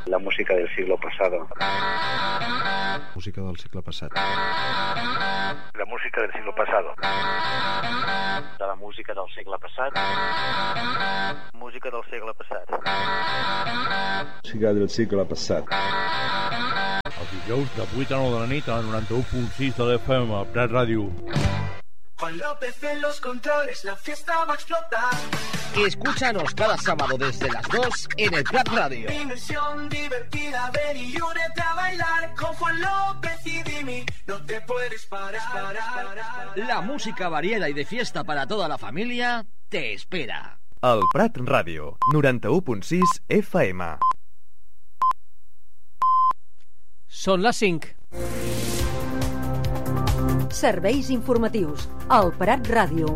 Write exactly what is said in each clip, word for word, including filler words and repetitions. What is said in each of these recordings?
La música del siglo pasado. Música del segle passat. La música del siglo pasado. De la música del segle passat. Música del segle passat. Música del segle passat. Els dijous de vuit a nou de la nit a noranta-u punt sis de l'F M, a Prat Ràdio. Juan López en los controles, la fiesta va a explotar. Escúchanos cada sábado desde las dos en el Prat Radio. Dimensión divertida, ven y únete a bailar con Juan López y Dimi, no te puedes parar. La música variada y de fiesta para toda la familia te espera. El Prat Ràdio, noranta-u punt sis F M. Són les cinc. Serveis informatius al Prat Ràdio.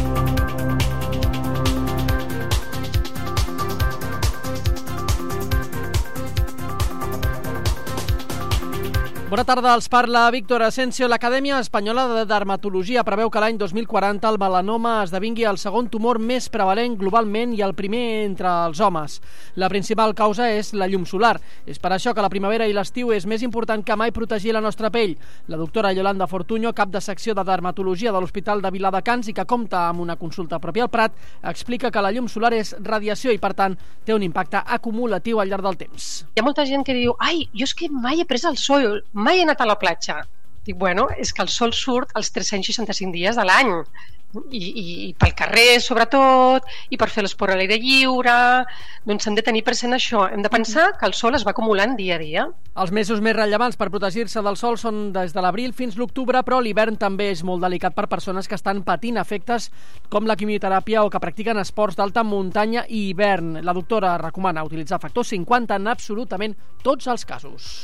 Bona tarda, els parla Víctor Asensio. L'Acadèmia Espanyola de Dermatologia preveu que l'any dos mil quaranta el melanoma esdevingui el segon tumor més prevalent globalment i el primer entre els homes. La principal causa és la llum solar. És per això que la primavera i l'estiu és més important que mai protegir la nostra pell. La doctora Yolanda Fortuño, cap de secció de dermatologia de l'Hospital de Viladecans i que compta amb una consulta pròpia al Prat, explica que la llum solar és radiació i, per tant, té un impacte acumulatiu al llarg del temps. Hi ha molta gent que diu, ai, jo és que mai he pres el sol, mai he anat a la platja. Dic, bueno, és que el sol surt els tres-cents seixanta-cinc dies de l'any. I, i, i pel carrer, sobretot, i per fer l'esport a l'aire lliure. Doncs hem de tenir present això. Hem de pensar que el sol es va acumulant dia a dia. Els mesos més rellevants per protegir-se del sol són des de l'abril fins l'octubre, però l'hivern també és molt delicat per persones que estan patint efectes com la quimioteràpia o que practiquen esports d'alta muntanya i hivern. La doctora recomana utilitzar factor cinquanta en absolutament tots els casos.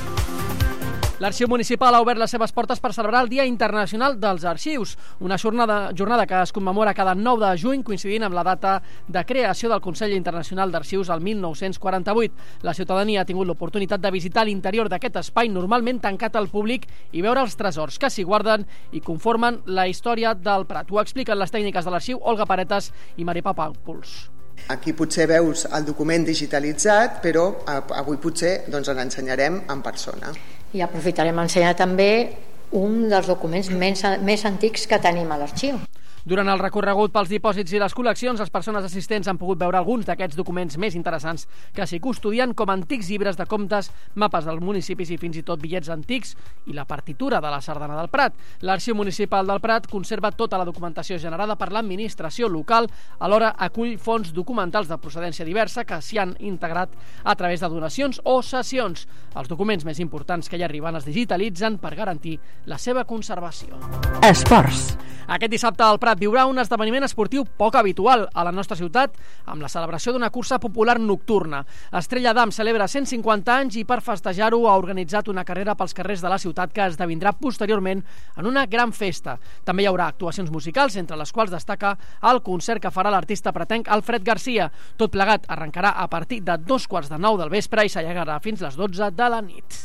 L'Arxiu Municipal ha obert les seves portes per celebrar el Dia Internacional dels Arxius, una jornada, jornada que es commemora cada nou de juny, coincidint amb la data de creació del Consell Internacional d'Arxius el mil nou-cents quaranta-vuit. La ciutadania ha tingut l'oportunitat de visitar l'interior d'aquest espai normalment tancat al públic i veure els tresors que s'hi guarden i conformen la història del Prat. Ho expliquen les tècniques de l'Arxiu, Olga Paretas i Maria Papàpols. Aquí potser veus el document digitalitzat, però avui potser doncs, l'ensenyarem en persona. I aprofitarem a ensenyar també un dels documents més, més antics que tenim a l'arxiu. Durant el recorregut pels dipòsits i les col·leccions, les persones assistents han pogut veure alguns d'aquests documents més interessants que s'hi custodien, com antics llibres de comptes, mapes dels municipis i fins i tot bitllets antics i la partitura de la Sardana del Prat. L'Arxiu Municipal del Prat conserva tota la documentació generada per l'administració local, alhora acull fons documentals de procedència diversa que s'hi han integrat a través de donacions o cessions. Els documents més importants que hi arriben es digitalitzen per garantir la seva conservació. Esports. Aquest dissabte al Prat viurà un esdeveniment esportiu poc habitual a la nostra ciutat amb la celebració d'una cursa popular nocturna. Estrella d'Am celebra cent cinquanta anys i per festejar-ho ha organitzat una carrera pels carrers de la ciutat que esdevindrà posteriorment en una gran festa. També hi haurà actuacions musicals, entre les quals destaca el concert que farà l'artista pratenc Alfred Garcia. Tot plegat arrencarà a partir de dos quarts de nou del vespre i s'allargarà fins les dotze de la nit.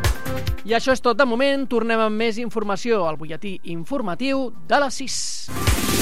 I això és tot de moment. Tornem amb més informació al butlletí informatiu de les sis.